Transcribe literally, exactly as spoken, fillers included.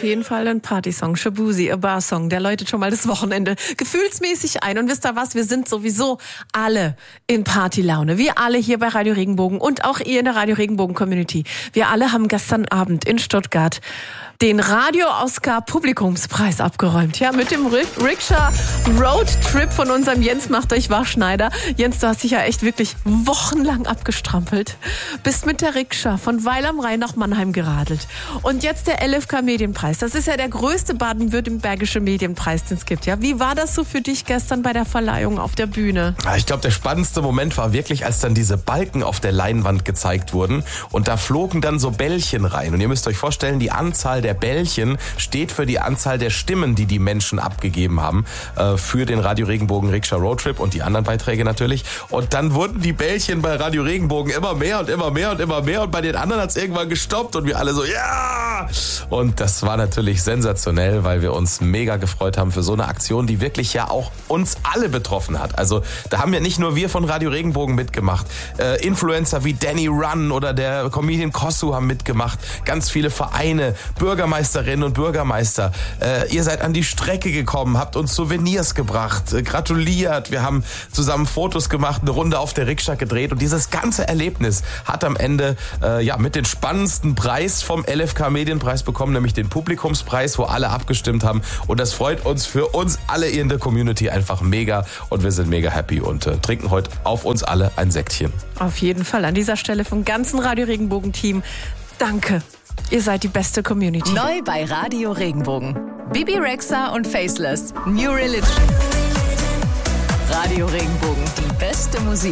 jeden Fall ein Partysong, Shaboozey, a Bar-Song. Der läutet schon mal das Wochenende gefühlsmäßig ein. Und wisst ihr was, wir sind sowieso alle in Partylaune. Wir alle hier bei Radio Regenbogen und auch ihr in der Radio Regenbogen-Community. Wir alle haben gestern Abend in Stuttgart den Radio-Oscar-Publikumspreis abgeräumt. Ja, mit dem Rikscha Road Trip von unserem Jens Macht euch Wachschneider. Jens, du hast dich ja echt wirklich wochenlang abgestrampelt. Bist mit der Rikscha von Weil am Rhein nach Mannheim geradelt. Und jetzt der L F K-Medienpreis. Das ist ja der größte baden-württembergische Medienpreis, den es gibt. Ja, wie war das so für dich gestern bei der Verleihung auf der Bühne? Ich glaube, der spannendste Moment war wirklich, als dann diese Balken auf der Leinwand gezeigt wurden. Und da flogen dann so Bällchen rein. Und ihr müsst euch vorstellen, die Anzahl der Bällchen steht für die Anzahl der Stimmen, die die Menschen abgegeben haben äh, für den Radio Regenbogen Rikscha Roadtrip und die anderen Beiträge natürlich. Und dann wurden die Bällchen bei Radio Regenbogen immer mehr und immer mehr und immer mehr und bei den anderen hat es irgendwann gestoppt und wir alle so, ja! Und das war natürlich sensationell, weil wir uns mega gefreut haben für so eine Aktion, die wirklich ja auch uns alle betroffen hat. Also da haben ja nicht nur wir von Radio Regenbogen mitgemacht, äh, Influencer wie Danny Run oder der Comedian Kossu haben mitgemacht, ganz viele Vereine, Bürgermeisterinnen und Bürgermeister. Äh, ihr seid an die Strecke gekommen, habt uns Souvenirs gebracht, äh, gratuliert. Wir haben zusammen Fotos gemacht, eine Runde auf der Rikscha gedreht und dieses ganze Erlebnis hat am Ende äh, ja mit den spannendsten Preis vom L F K-Medienpreis bekommen, nämlich den Publikumspreis, wo alle abgestimmt haben. Und das freut uns für uns alle in der Community einfach mega und wir sind mega happy und äh, trinken heute auf uns alle ein Säckchen. Auf jeden Fall an dieser Stelle vom ganzen Radio Regenbogen-Team. Danke. Ihr seid die beste Community. Neu bei Radio Regenbogen. Bibi Rexha und Faceless. New Religion. Radio Regenbogen. Die beste Musik.